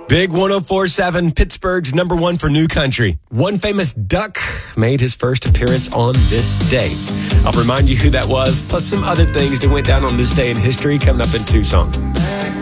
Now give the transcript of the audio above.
Big 104.7, Pittsburgh's number one for new country. One famous duck made his first appearance on this day. I'll remind you who that was, plus some other things that went down on this day in history coming up in Tucson.